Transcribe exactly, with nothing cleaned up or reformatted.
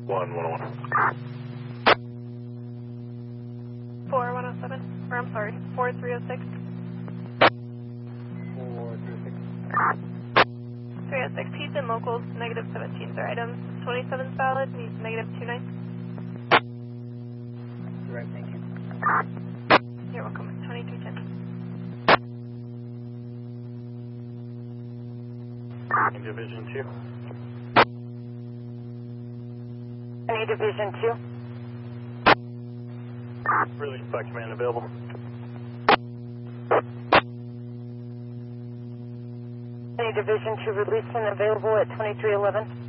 one one one. four one oh seven, or I'm sorry, four three oh six. four three six. three oh six, he's in locals, negative seventeen, their items. twenty-seven valid, he's negative two nine. Right, thank you. You're welcome, twenty-two ten. In Division two. Any Division two? Release by command available. Any Division two released and available at twenty-three eleven?